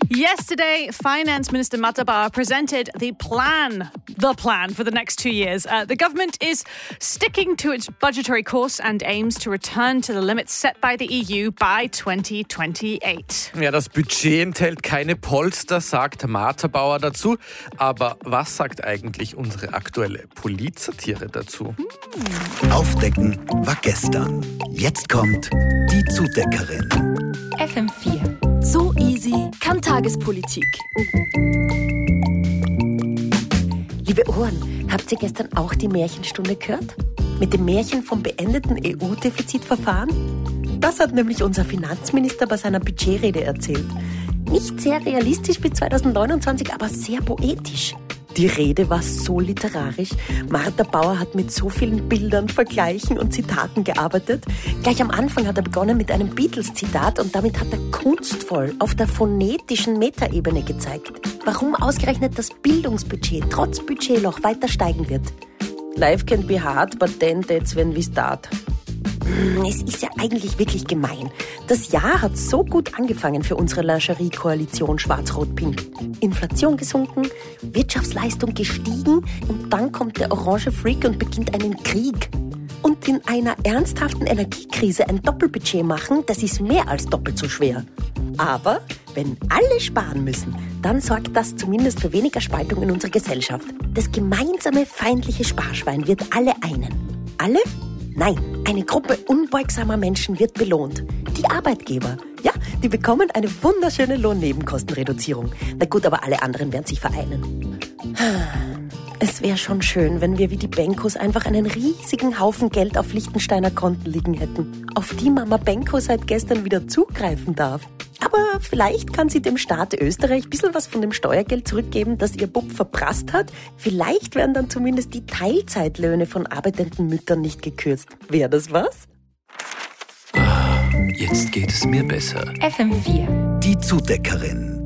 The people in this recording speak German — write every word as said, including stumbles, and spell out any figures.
Yesterday, Finance Minister Marta Bauer presented the plan, the plan for the next two years. Uh, the government is sticking to its budgetary course and aims to return to the limits set by the E U by twenty twenty-eight. Ja, das Budget enthält keine Polster, sagt Marta Bauer dazu. Aber was sagt eigentlich unsere aktuelle Politsatire dazu? Aufdecken war gestern. Jetzt kommt die Zudeckerin. F M vier. So easy kann Tagespolitik. Liebe Ohren, habt ihr gestern auch die Märchenstunde gehört? Mit dem Märchen vom beendeten E U-Defizitverfahren? Das hat nämlich unser Finanzminister bei seiner Budgetrede erzählt. Nicht sehr realistisch bis zwanzig neunundzwanzig, aber sehr poetisch. Die Rede war so literarisch. Marta Bauer hat mit so vielen Bildern, Vergleichen und Zitaten gearbeitet. Gleich am Anfang hat er begonnen mit einem Beatles-Zitat und damit hat er kunstvoll auf der phonetischen Metaebene gezeigt, warum ausgerechnet das Bildungsbudget trotz Budgetloch weiter steigen wird. Life can be hard, but then that's when we start. Es ist ja eigentlich wirklich gemein. Das Jahr hat so gut angefangen für unsere Lingerie-Koalition Schwarz-Rot-Pink. Inflation gesunken, Wirtschaftsleistung gestiegen und dann kommt der orange Freak und beginnt einen Krieg. Und in einer ernsthaften Energiekrise ein Doppelbudget machen, das ist mehr als doppelt so schwer. Aber wenn alle sparen müssen, dann sorgt das zumindest für weniger Spaltung in unserer Gesellschaft. Das gemeinsame feindliche Sparschwein wird alle einen. Alle? Nein, eine Gruppe unbeugsamer Menschen wird belohnt. Die Arbeitgeber. Ja, die bekommen eine wunderschöne Lohnnebenkostenreduzierung. Na gut, aber alle anderen werden sich vereinen. Es wäre schon schön, wenn wir wie die Benkos einfach einen riesigen Haufen Geld auf Liechtensteiner Konten liegen hätten, auf die Mama Benko seit gestern wieder zugreifen darf. Aber vielleicht kann sie dem Staat Österreich ein bisschen was von dem Steuergeld zurückgeben, das ihr Bub verprasst hat. Vielleicht werden dann zumindest die Teilzeitlöhne von arbeitenden Müttern nicht gekürzt. Wäre das was? Jetzt geht es mir besser. F M vier. Die Zudeckerin.